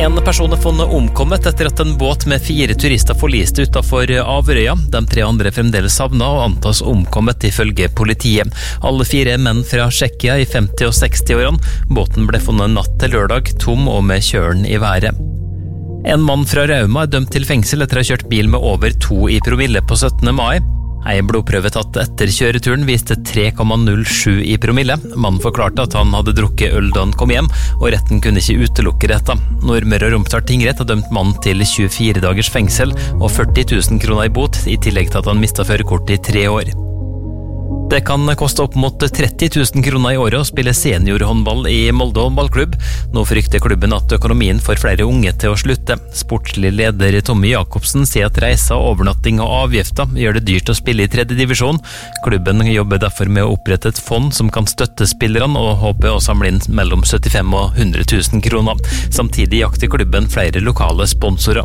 En person er funnet omkommet etter at en båt med 4 turister forliste utenfor Averøya. De 3 andre fremdeles savnet og antas omkommet ifølge politiet. Alle 4 er menn fra Tsjekkia i 50- og 60-årene. Båten ble funnet natt til lørdag, tom og med kjølen i været. En mann fra Rauma er dømt til fengsel etter å ha kjørt bil med over 2 i promille på 17. mai. En blodprøve tatt etter kjøreturen viste 3,07 i promille. Mannen forklarte at han hadde drukket øl da han kom hjem, og retten kunne ikke utelukke dette. Nordmøre og Romsdal tingrett har dømt mannen til 24 dagers fengsel og 40 000 kroner i bot, i tillegg til at han mistet førerkortet i 3 år. Det kan koste opp mot 30 000 kroner i året å spille seniorhåndball i Molde håndballklubb. Nå frykter klubben at økonomien får flere unge til å slutte. Sportslig leder Tommy Jakobsen sier at reiser, overnatting og avgifter gjør det dyrt å spille i 3. divisjon. Klubben jobber derfor med å opprette et fond som kan støtte spillerne, og håper å samle inn mellom 75 og 100 000 kroner. Samtidig jakter klubben flere lokale sponsorer.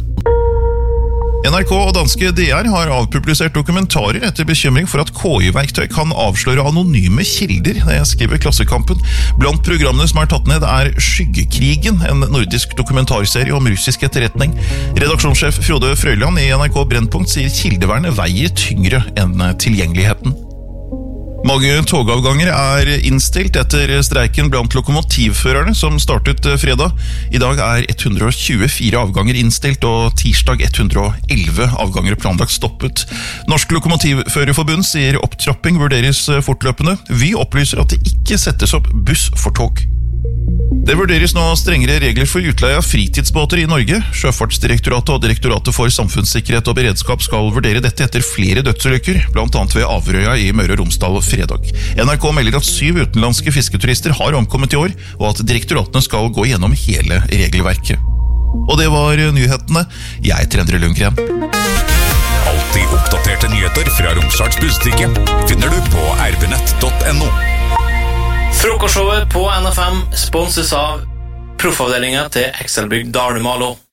NRK og danske DR har avpublisert dokumentarer etter bekymring for at KI-verktøy kan avsløre anonyme kilder, det skriver Klassekampen. Blant programmene som er tatt ned er Skyggekrigen, en nordisk dokumentarserie om russisk etterretning. Redaksjonssjef Frode Frøyland i NRK Brennpunkt sier kildevernet veier tyngre enn tilgjengeligheten. Mange togavganger er innstilt etter streiken blant lokomotivførerne som startet fredag. I dag er 124 avganger innstilt, og tirsdag 111 avganger planlagt stoppet. Norsk Lokomotivførerforbund sier opptrapping vurderes fortløpende. Vy opplyser at det ikke settes opp buss for tog. Det vurderes nå strengere regler for utleie av fritidsbåter i Norge. Sjøfartsdirektoratet og Direktoratet for samfunnssikkerhet og beredskap skal vurdere dette etter flere dødsulykker, blant annet ved Averøya i Møre og Romsdal fredag. NRK melder at 7 utenlandske fisketurister har omkommet i år, og at direktoratene skal gå gjennom hele regelverket. Og det var nyhetene. Jeg heter Endre Lundgren. Alltid oppdaterte nyheter fra Romsdals Budstikke finner du på rbnett.no. Frokostshowet på NFM sponses av proffavdelingen til Excelbygg Dalumalo.